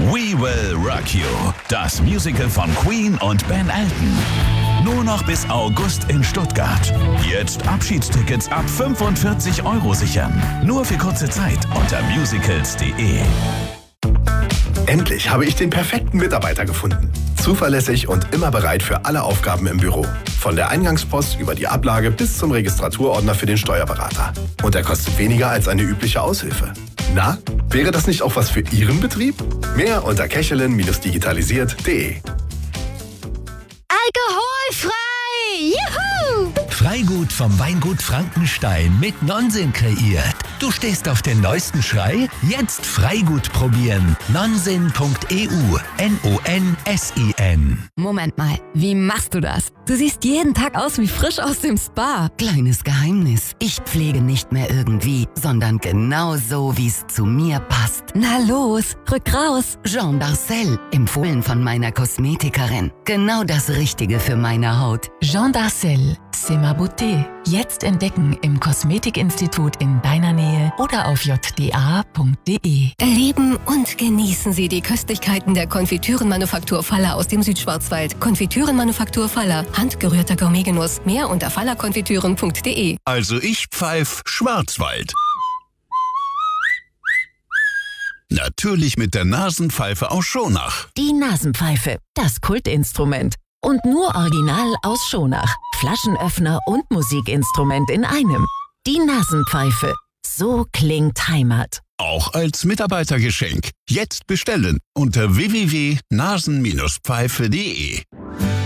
We Will Rock You, das Musical von Queen und Ben Elton. Nur noch bis August in Stuttgart. Jetzt Abschiedstickets ab 45 € sichern. Nur für kurze Zeit unter musicals.de. Endlich habe ich den perfekten Mitarbeiter gefunden. Zuverlässig und immer bereit für alle Aufgaben im Büro. Von der Eingangspost über die Ablage bis zum Registraturordner für den Steuerberater. Und er kostet weniger als eine übliche Aushilfe. Na, wäre das nicht auch was für Ihren Betrieb? Mehr unter kechelin-digitalisiert.de. Alkoholfrei! Juhu! Freigut vom Weingut Frankenstein mit Nonsens kreiert. Du stehst auf den neuesten Schrei? Jetzt Freigut probieren. Nonsen.eu. Nonsin. Moment mal, wie machst du das? Du siehst jeden Tag aus wie frisch aus dem Spa. Kleines Geheimnis. Ich pflege nicht mehr irgendwie, sondern genau so, wie es zu mir passt. Na los, rück raus. Jean Darcel, empfohlen von meiner Kosmetikerin. Genau das Richtige für meine Haut. Jean Darcel, c'est ma beauté. Jetzt entdecken im Kosmetikinstitut in deiner Nähe oder auf jda.de. Erleben und genießen Sie die Köstlichkeiten der Konfitürenmanufaktur Faller aus dem Südschwarzwald. Konfitürenmanufaktur Faller. Handgerührter Gourmetgenuss. Mehr unter fallerkonfitüren.de. Also ich pfeif Schwarzwald. Natürlich mit der Nasenpfeife aus Schonach. Die Nasenpfeife, das Kultinstrument. Und nur original aus Schonach. Flaschenöffner und Musikinstrument in einem. Die Nasenpfeife. So klingt Heimat. Auch als Mitarbeitergeschenk. Jetzt bestellen unter www.nasen-pfeife.de.